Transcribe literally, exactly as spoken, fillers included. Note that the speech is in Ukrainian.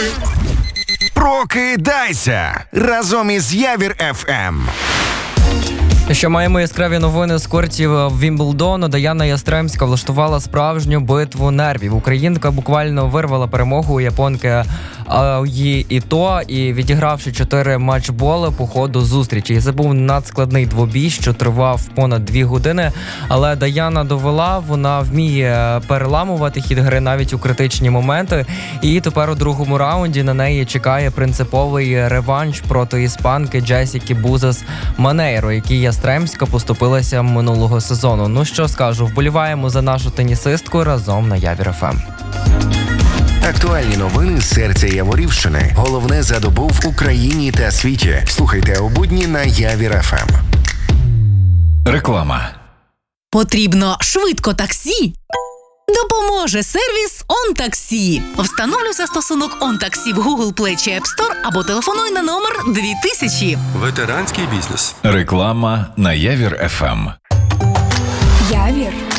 Прокидайся разом із Явір еф ем. Що маємо яскраві новини з кортів Вімблдону. Даяна Ястремська влаштувала справжню битву нервів. Українка буквально вирвала перемогу у японки Аої Іто і відігравши чотири матчболи по ходу зустрічі. Це був надскладний двобій, що тривав понад дві години. Але Даяна довела, вона вміє переламувати хід гри навіть у критичні моменти. І тепер у другому раунді на неї чекає принциповий реванш проти іспанки Джесіки Бузес Манейро, якій Ястремська поступилася минулого сезону. Ну що скажу, вболіваємо за нашу тенісистку разом на Явір еф ем. Актуальні новини з серця Яворівщини. Головне за добу в Україні та світі. Слухайте у будні на Явір еф ем. Реклама. Потрібно швидко таксі? Допоможе сервіс «ОнТаксі». Встановлюй застосунок «ОнТаксі» в Google Play чи App Store або телефонуй на номер дві тисячі. Ветеранський бізнес. Реклама на Явір еф ем. Явір